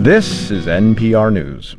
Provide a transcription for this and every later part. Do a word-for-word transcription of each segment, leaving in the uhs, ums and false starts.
This is N P R News.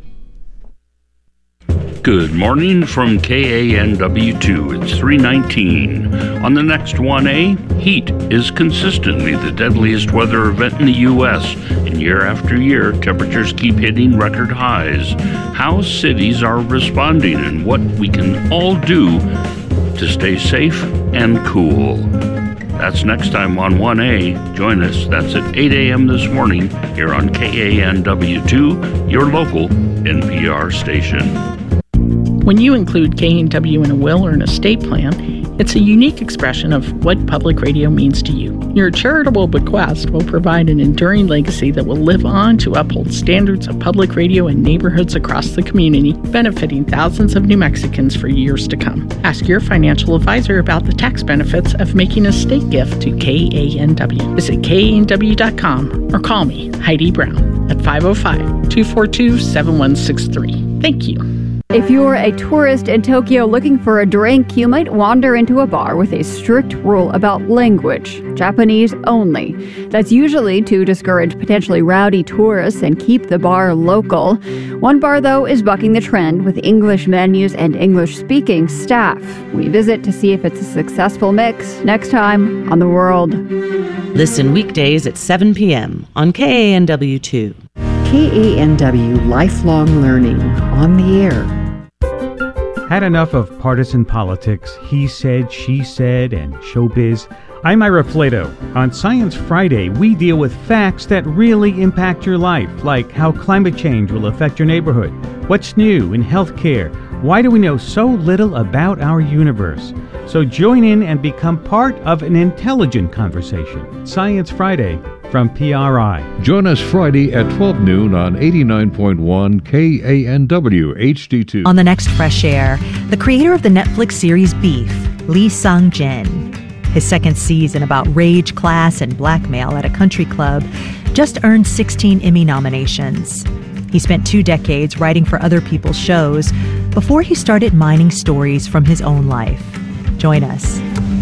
Good morning from K A N W two. It's three nineteen. On the next one A, heat is consistently the deadliest weather event in the U S, and year after year, temperatures keep hitting record highs. How cities are responding and what we can all do to stay safe and cool. That's next time on one A. Join us. That's at eight a.m. this morning here on K A N W two, your local N P R station. When you include K A N W in a will or an estate plan, it's a unique expression of what public radio means to you. Your charitable bequest will provide an enduring legacy that will live on to uphold standards of public radio in neighborhoods across the community, benefiting thousands of New Mexicans for years to come. Ask your financial advisor about the tax benefits of making a estate gift to K A N W. Visit K A N W dot com or call me, Heidi Brown, at five oh five, two four two, seven one six three. Thank you. If you're a tourist in Tokyo looking for a drink, you might wander into a bar with a strict rule about language, Japanese only. That's usually to discourage potentially rowdy tourists and keep the bar local. One bar, though, is bucking the trend with English menus and English-speaking staff. We visit to see if it's a successful mix next time on The World. Listen weekdays at seven p.m. on K A N W two. K A N W Lifelong Learning on the air. Had enough of partisan politics, he said, she said, and showbiz? I'm Ira Flato. On Science Friday, we deal with facts that really impact your life, like how climate change will affect your neighborhood, what's new in healthcare, why do we know so little about our universe? So join in and become part of an intelligent conversation. Science Friday from P R I. Join us Friday at twelve noon on eighty-nine point one K A N W H D two. On the next Fresh Air, the creator of the Netflix series Beef, Lee Sung-jin. His second season about rage, class, and blackmail at a country club just earned sixteen Emmy nominations. He spent two decades writing for other people's shows before he started mining stories from his own life. Join us.